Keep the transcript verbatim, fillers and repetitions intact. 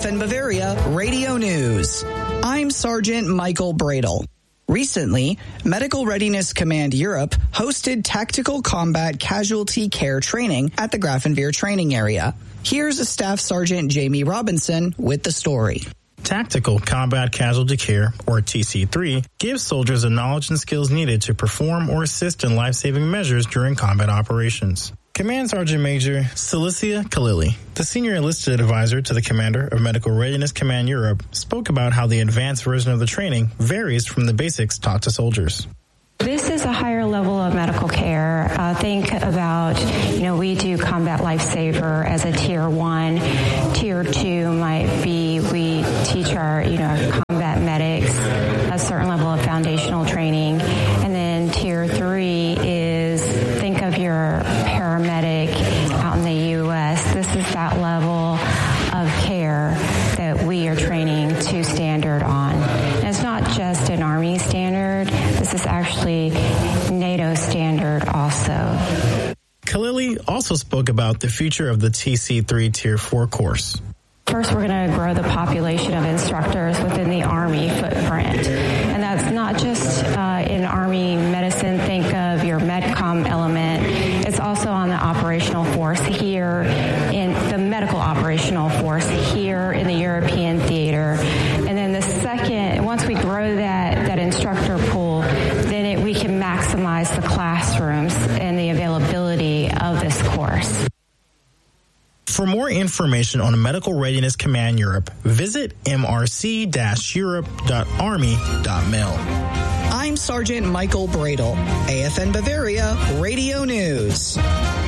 F N Bavaria Radio News. I'm Sergeant Michael Bradle. Recently, Medical Readiness Command Europe hosted Tactical Combat Casualty Care training at the Grafenwehr training area. Here's Staff Sergeant Jamie Robinson with the story. Tactical Combat Casualty Care, or T C three, gives soldiers the knowledge and skills needed to perform or assist in life-saving measures during combat operations. Command Sergeant Major Celicia Kalili, the senior enlisted advisor to the commander of Medical Readiness Command Europe, spoke about how the advanced version of the training varies from the basics taught to soldiers. This is a higher level of medical care. Uh, think about, you know, we do combat lifesaver as a tier one. Tier two might be we teach our, you know, combat medics a certain level of foundational training. And then tier three is think of your paramedic out in the U S. This is that level of care that we are training to standard on. And it's not just an Army standard. This is actually NATO standard also. Kalili also spoke about the future of the T C three Tier four course. First, we're going to grow the population of instructors within the Army footprint. And that's not just uh, in Army medicine. Think of your MedCom element. It's also on the operational force here, in the medical operational force here in the European theater. And then the second, once we grow that, that instructor pool, then it, we can maximize the classrooms and the availability of this course. For more information on Medical Readiness Command Europe, visit m r c dash europe dot army dot mil. I'm Sergeant Michael Bradle, A F N Bavaria Radio News.